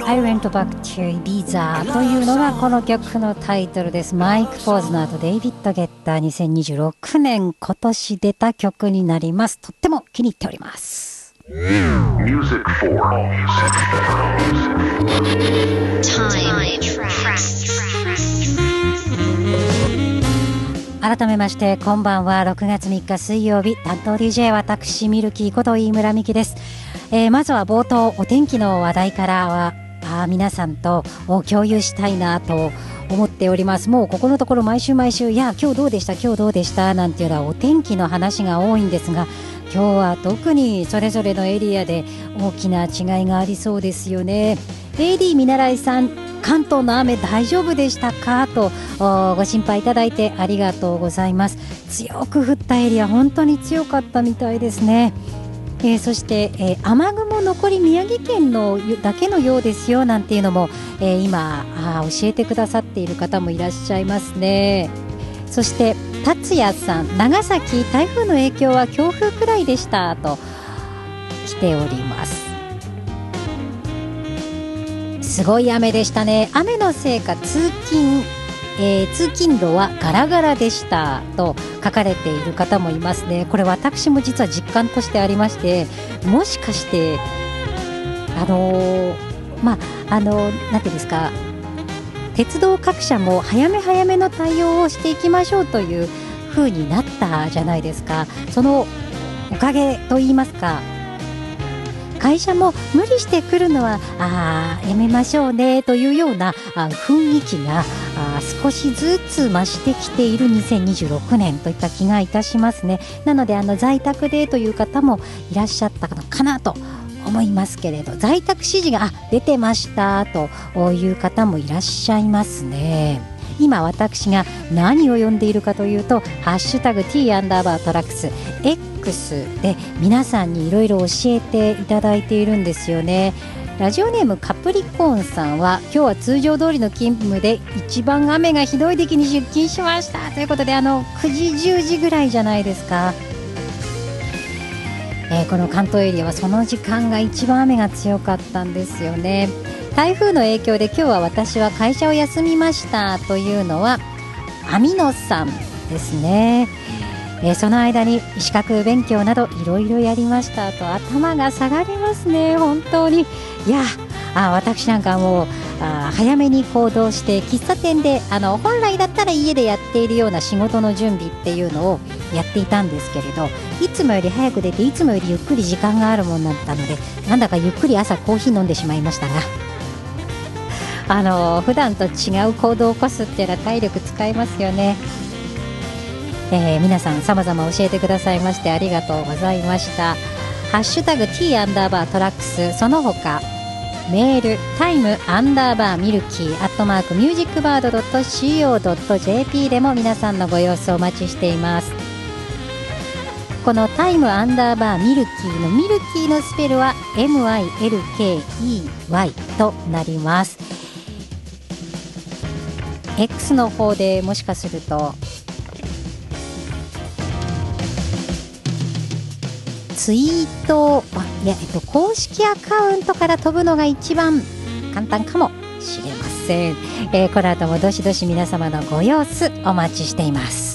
I went back to Ibiza というのがこの曲のタイトルです。マイク・ポーズの後デイビッド・ゲッター、2026年今年出た曲になります。とっても気に入っております。 Music for Time Tracks。 改めましてこんばんは。6月3日水曜日、担当 DJ 私ミルキーこと飯村美希です。まずは冒頭お天気の話題からは皆さんと共有したいなと思っております。もうここのところ毎週いや今日どうでしたなんていうのはお天気の話が多いんですが、今日は特にそれぞれのエリアで大きな違いがありそうですよね。 AD 見習いさん、関東の雨大丈夫でしたかとご心配いただいてありがとうございます。強く降ったエリア本当に強かったみたいですね。そして、雨雲残り宮城県のだけのようですよなんていうのも、今教えてくださっている方もいらっしゃいますね。そして達也さん、長崎台風の影響は強風くらいでしたと来ております。すごい雨でしたね。雨のせいか通勤路はガラガラでしたと書かれている方もいますね。これ私も実は実感としてありまして、もしかしてなんていうんですか、鉄道各社も早めの対応をしていきましょうという風になったじゃないですか。そのおかげといいますか、会社も無理してくるのはやめましょうねというような雰囲気が少しずつ増してきている2026年といった気がいたしますね。なので在宅でという方もいらっしゃったのかなと思いますけれど、在宅指示が出てましたという方もいらっしゃいますね。今私が何を読んでいるかというと、ハッシュタグ T_トラックス X で皆さんにいろいろ教えていただいているんですよね。ラジオネームカプリコーンさんは、今日は通常通りの勤務で一番雨がひどい時期に出勤しましたということで、9時10時ぐらいじゃないですか。この関東エリアはその時間が一番雨が強かったんですよね。台風の影響で今日は私は会社を休みましたというのはアミノさんですね。その間に資格勉強などいろいろやりましたと。頭が下がりますね本当に。いや私なんかもう早めに行動して喫茶店で本来だったら家でやっているような仕事の準備っていうのをやっていたんですけれど、いつもより早く出ていつもよりゆっくり時間があるものだったので、なんだかゆっくり朝コーヒー飲んでしまいましたが普段と違う行動を起こすっていうのは体力使いますよね。皆さん様々教えてくださいましてありがとうございました。ハッシュタグ T_トラックス、その他メールタイム_ミルキー@musicbird.co.jp でも皆さんのご様子をお待ちしています。このタイム_ミルキーのミルキーのスペルは MILKEY となります。X の方でもしかするとツイート公式アカウントから飛ぶのが一番簡単かもしれません。この後もどしどし皆様のご様子お待ちしています。